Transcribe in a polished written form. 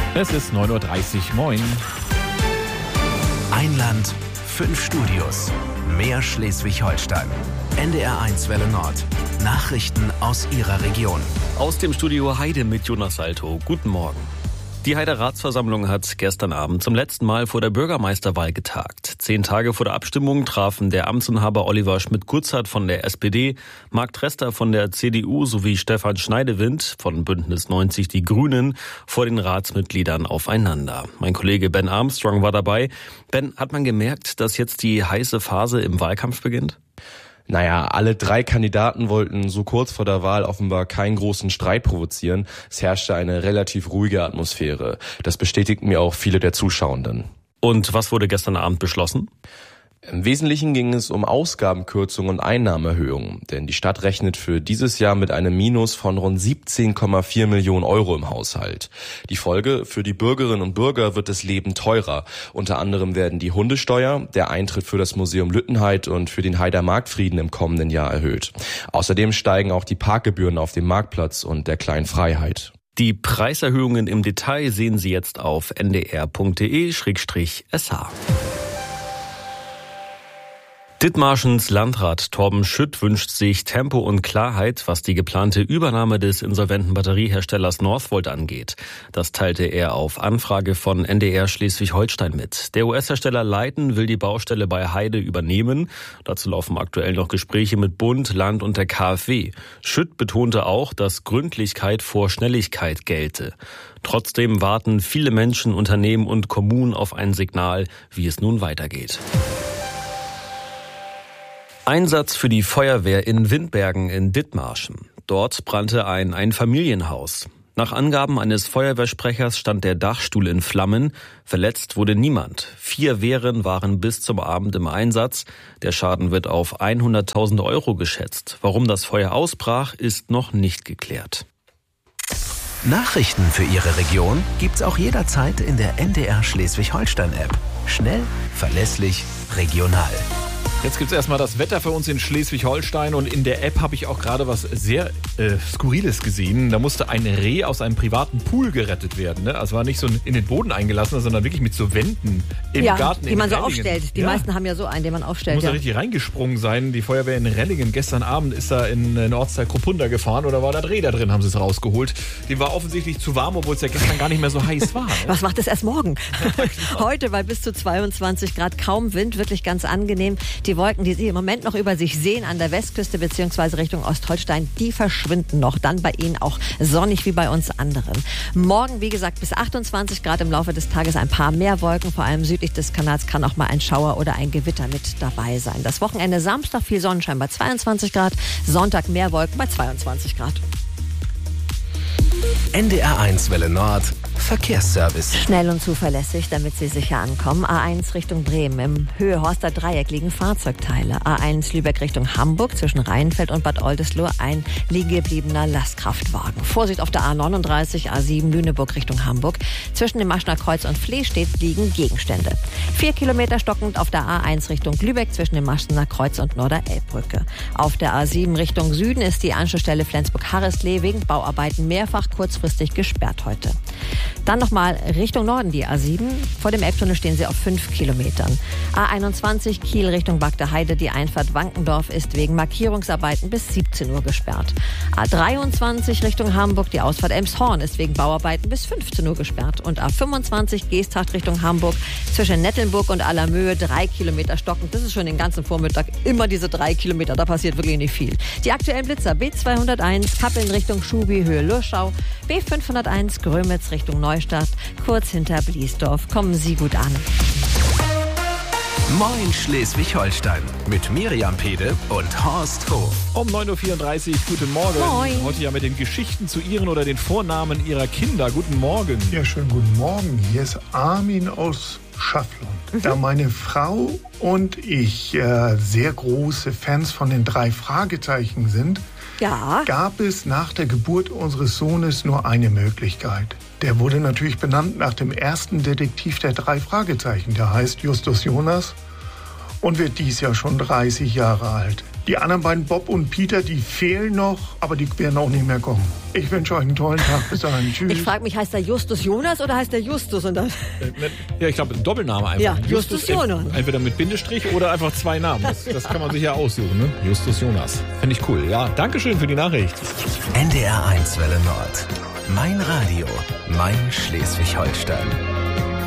Es ist 9.30 Uhr. Moin. Ein Land, 5 Studios. Mehr Schleswig-Holstein. NDR1 Welle Nord. Nachrichten aus Ihrer Region. Aus dem Studio Heide mit Jonas Salto. Guten Morgen. Die Heider Ratsversammlung hat gestern Abend zum letzten Mal vor der Bürgermeisterwahl getagt. 10 Tage vor der Abstimmung trafen der Amtsinhaber Oliver Schmidt-Gutzert von der SPD, Marc Trester von der CDU sowie Stefan Schneidewind von Bündnis 90 Die Grünen vor den Ratsmitgliedern aufeinander. Mein Kollege Ben Armstrong war dabei. Ben, hat man gemerkt, dass jetzt die heiße Phase im Wahlkampf beginnt? Naja, alle 3 Kandidaten wollten so kurz vor der Wahl offenbar keinen großen Streit provozieren. Es herrschte eine relativ ruhige Atmosphäre. Das bestätigten mir auch viele der Zuschauenden. Und was wurde gestern Abend beschlossen? Im Wesentlichen ging es um Ausgabenkürzungen und Einnahmeerhöhungen, denn die Stadt rechnet für dieses Jahr mit einem Minus von rund 17,4 Millionen Euro im Haushalt. Die Folge: für die Bürgerinnen und Bürger wird das Leben teurer. Unter anderem werden die Hundesteuer, der Eintritt für das Museum Lüttenheid und für den Heider Marktfrieden im kommenden Jahr erhöht. Außerdem steigen auch die Parkgebühren auf dem Marktplatz und der Kleinen Freiheit. Die Preiserhöhungen im Detail sehen Sie jetzt auf ndr.de/sh. Dithmarschens Landrat Torben Schütt wünscht sich Tempo und Klarheit, was die geplante Übernahme des insolventen Batterieherstellers Northvolt angeht. Das teilte er auf Anfrage von NDR Schleswig-Holstein mit. Der US-Hersteller Leiten will die Baustelle bei Heide übernehmen. Dazu laufen aktuell noch Gespräche mit Bund, Land und der KfW. Schütt betonte auch, dass Gründlichkeit vor Schnelligkeit gelte. Trotzdem warten viele Menschen, Unternehmen und Kommunen auf ein Signal, wie es nun weitergeht. Einsatz für die Feuerwehr in Windbergen in Dithmarschen. Dort brannte ein Einfamilienhaus. Nach Angaben eines Feuerwehrsprechers stand der Dachstuhl in Flammen. Verletzt wurde niemand. 4 Wehren waren bis zum Abend im Einsatz. Der Schaden wird auf 100.000 Euro geschätzt. Warum das Feuer ausbrach, ist noch nicht geklärt. Nachrichten für Ihre Region gibt's auch jederzeit in der NDR Schleswig-Holstein-App. Schnell, verlässlich, regional. Jetzt gibt's erstmal das Wetter für uns in Schleswig-Holstein und in der App habe ich auch gerade was sehr Skurriles gesehen. Da musste ein Reh aus einem privaten Pool gerettet werden. Ne? Also war nicht so in den Boden eingelassen, sondern wirklich mit so Wänden im Garten. Die man so aufstellt. Die meisten haben ja so einen, den man aufstellt. Muss da richtig reingesprungen sein. Die Feuerwehr in Rellingen gestern Abend ist da in den Ortsteil Kruppunda gefahren oder war da Reh da drin, haben sie es rausgeholt. Dem war offensichtlich zu warm, obwohl es ja gestern gar nicht mehr so heiß war. Ne? Was macht es erst morgen? Heute bei bis zu 22 Grad, kaum Wind, wirklich ganz angenehm. Die Wolken, die Sie im Moment noch über sich sehen an der Westküste bzw. Richtung Ostholstein, die verschwinden noch. Dann bei Ihnen auch sonnig wie bei uns anderen. Morgen, wie gesagt, bis 28 Grad, im Laufe des Tages ein paar mehr Wolken. Vor allem südlich des Kanals kann auch mal ein Schauer oder ein Gewitter mit dabei sein. Das Wochenende Samstag viel Sonnenschein bei 22 Grad, Sonntag mehr Wolken bei 22 Grad. NDR1 Welle Nord. Verkehrsservice. Schnell und zuverlässig, damit Sie sicher ankommen. A1 Richtung Bremen. Im Höhe-Horster Dreieck liegen Fahrzeugteile. A1 Lübeck Richtung Hamburg. Zwischen Rheinfeld und Bad Oldesloe ein liegengebliebener Lastkraftwagen. Vorsicht auf der A39, A7 Lüneburg Richtung Hamburg. Zwischen dem Maschner Kreuz und Flehstedt liegen Gegenstände. 4 Kilometer stockend auf der A1 Richtung Lübeck zwischen dem Maschner Kreuz und Norderelbbrücke. Auf der A7 Richtung Süden ist die Anschlussstelle Flensburg-Harreslee wegen Bauarbeiten mehrfach kurzfristig gesperrt heute. Dann nochmal Richtung Norden die A7. Vor dem Elbtunnel stehen Sie auf 5 Kilometern. A21 Kiel Richtung Bagdeheide. Die Einfahrt Wankendorf ist wegen Markierungsarbeiten bis 17 Uhr gesperrt. A23 Richtung Hamburg. Die Ausfahrt Elmshorn ist wegen Bauarbeiten bis 15 Uhr gesperrt. Und A25 Geesthacht Richtung Hamburg. Zwischen Nettelnburg und Allermöhe 3 Kilometer stockend. Das ist schon den ganzen Vormittag immer diese 3 Kilometer. Da passiert wirklich nicht viel. Die aktuellen Blitzer: B201 Kappeln Richtung Schubi, Höhe Lurschau. B501 Grömitz Richtung Neustadt, kurz hinter Bliesdorf. Kommen Sie gut an. Moin Schleswig-Holstein mit Miriam Pede und Horst Hof. Um 9.34 Uhr, guten Morgen. Moin. Heute ja mit den Geschichten zu Ihren oder den Vornamen Ihrer Kinder. Guten Morgen. Ja, schönen guten Morgen. Hier ist Armin aus Schafflund. Da meine Frau und ich sehr große Fans von den 3 Fragezeichen sind, gab es nach der Geburt unseres Sohnes nur eine Möglichkeit. Der wurde natürlich benannt nach dem ersten Detektiv der 3 Fragezeichen. Der heißt Justus Jonas und wird dies Jahr schon 30 Jahre alt. Die anderen beiden, Bob und Peter, die fehlen noch, aber die werden auch nicht mehr kommen. Ich wünsche euch einen tollen Tag. Bis dahin. Tschüss. Ich frage mich, heißt der Justus Jonas oder heißt der Justus? Und dann ja, ich glaube, Doppelname einfach. Ja, Justus Jonas. Entweder mit Bindestrich oder einfach 2 Namen. Das kann man sich ja aussuchen, ne? Justus Jonas. Finde ich cool. Ja, Dankeschön für die Nachricht. NDR 1 Welle Nord. Mein Radio. Mein Schleswig-Holstein.